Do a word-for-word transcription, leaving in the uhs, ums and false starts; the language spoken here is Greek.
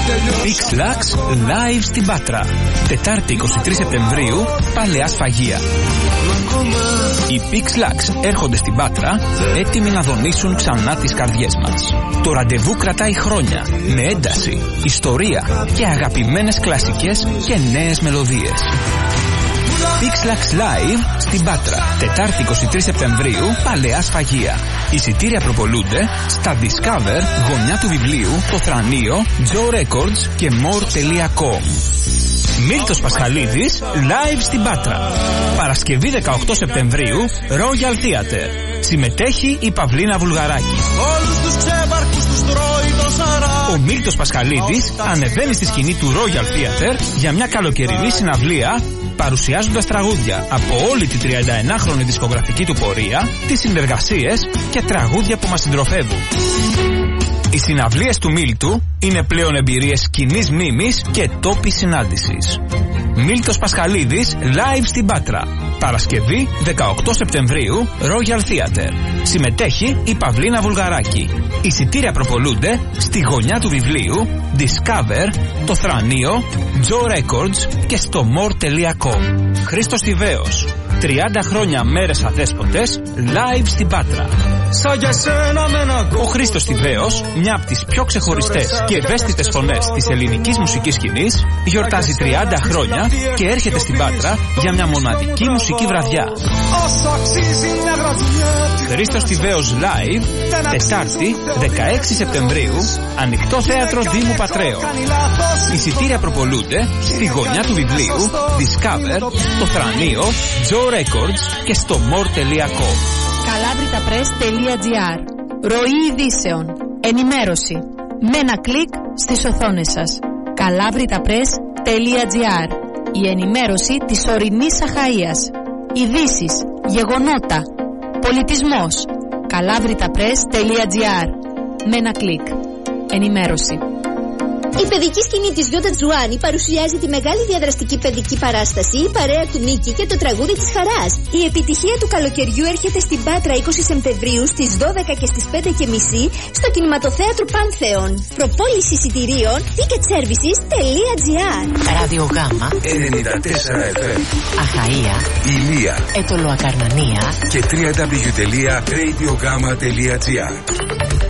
Pixlax live στην Πάτρα. Τετάρτη εικοστή τρίτη Σεπτεμβρίου, Παλαιά Σφαγεία. Οι Pixlax έρχονται στην Πάτρα, έτοιμοι να δονήσουν ξανά τις καρδιές μας. Το ραντεβού κρατάει χρόνια, με ένταση, ιστορία και αγαπημένες κλασικές και νέες μελωδίες. Pixlax Live στην Πάτρα. Τετάρτη εικοστή τρίτη Σεπτεμβρίου, Παλαιά Σφαγεία. Εισιτήρια προπολούνται στα Discover, γωνιά του βιβλίου, το Θρανείο, Joe Records και more τελεία com. Μίλτος Πασχαλίδης live στην Πάτρα. Παρασκευή δεκαοκτώ Σεπτεμβρίου, Royal Theatre. Συμμετέχει η Παυλίνα Βουλγαράκη. Ο Μίλτος Πασχαλίδης ανεβαίνει στη σκηνή του Royal Theatre για μια καλοκαιρινή συναυλία, παρουσιάζοντας τραγούδια από όλη τη τριανταενάχρονη δισκογραφική του πορεία, τις συνεργασίες και τραγούδια που μας συντροφεύουν. Οι συναυλίες του Μίλτου είναι πλέον εμπειρίες κοινής μνήμης και τόπης συνάντησης. Μίλτος Πασχαλίδης live στην Πάτρα. Παρασκευή δεκαοκτώ Σεπτεμβρίου, Royal Theatre. Συμμετέχει η Παυλίνα Βουλγαράκη. Εισιτήρια προπολούνται στη γωνιά του βιβλίου, Discover, το Θρανείο, Joe Records και στο more τελεία com. Χρήστος Θηβαίος. τριάντα χρόνια μέρες αδέσποτες live στην Πάτρα. Ο Χρήστος Θηβαίος, μια από τις πιο ξεχωριστές και ευαίσθητες φωνές της ελληνικής μουσικής σκηνής, γιορτάζει τριάντα χρόνια και έρχεται στην Πάτρα για μια μοναδική μουσική βραδιά. Χρήστος Θηβαίος live, Τετάρτη δεκαέξι Σεπτεμβρίου, Ανοιχτό Θέατρο Δήμου Πατρέων. Εισιτήρια προπολούνται στη γωνιά του βιβλίου, Discover, το Θρανείο, Joe Records και στο more τελεία com. Καλάβριταπρess τελεία τζι άρ. Ροή ειδήσεων. Ενημέρωση. Με ένα κλικ στις οθόνες σας. Καλάβριταπρess τελεία τζι άρ. Η ενημέρωση της ορεινής Αχαΐας. Ειδήσεις, γεγονότα, πολιτισμός. Καλάβριταπρess τελεία τζι άρ. Με ένα κλικ. Ενημέρωση. Η παιδική σκηνή της Γιώτα Τζουάνι παρουσιάζει τη μεγάλη διαδραστική παιδική παράσταση «Η παρέα του Μίκη και το τραγούδι της χαράς». Η επιτυχία του καλοκαιριού έρχεται στην Πάτρα είκοσι Σεπτεμβρίου στις δώδεκα και στις πέντε και μισή στο κινηματοθέατρο Πάνθεον. Προπόληση εισιτηρίων ticket services τελεία τζι άρ. Ραδιογάμα ενενήντα τέσσερα εφ εμ. Αχαΐα, Ηλία, Ετωλοακαρνανία και double-u double-u double-u τελεία radiogama τελεία τζι άρ.